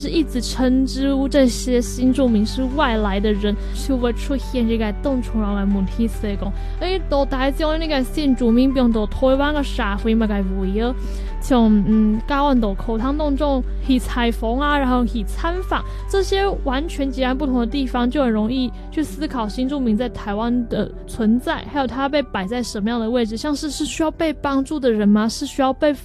是一直稱之這些新住民是外來的人，就會出現這個動重人嘅問題嚟講。到底將呢個新住民變到台灣嘅社會咪嘅會啊？從教案到口堂當中去採訪啊，然後去參訪，這些完全截然不同的地方，就很容易去思考新住民在台灣的存在，還有他被擺在什麼樣的位置，像是需要被幫助的人嗎？是需要被